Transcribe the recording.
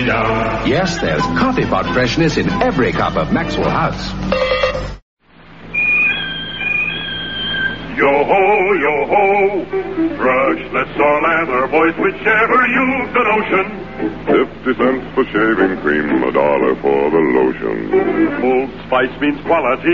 down. Yes, there's coffee pot freshness in every cup of Maxwell House. Yo-ho, brushless or leather, boys, whichever you've the notion. 50 cents for shaving cream, $1 for the lotion. Old Spice means quality